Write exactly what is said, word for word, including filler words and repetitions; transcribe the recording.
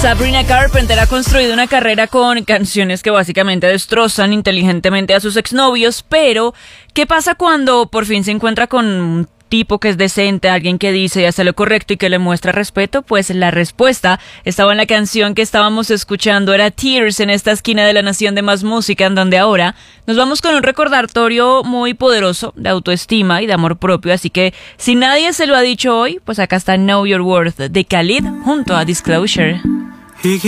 Sabrina Carpenter ha construido una carrera con canciones que básicamente destrozan inteligentemente a sus exnovios, pero ¿qué pasa cuando por fin se encuentra con un tipo que es decente, alguien que dice y hace lo correcto y que le muestra respeto? Pues la respuesta estaba en la canción que estábamos escuchando, era Tears, en esta esquina de la nación de Más Música, en donde ahora nos vamos con un recordatorio muy poderoso de autoestima y de amor propio, así que si nadie se lo ha dicho hoy, pues acá está Know Your Worth de Khalid junto a Disclosure.